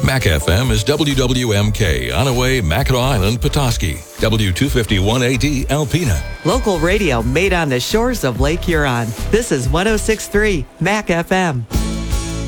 Mac FM is WWMK, Onaway, Mackinac Island, Petoskey. W251AD, Alpena. Local radio made on the shores of Lake Huron. This is 106.3 Mac FM.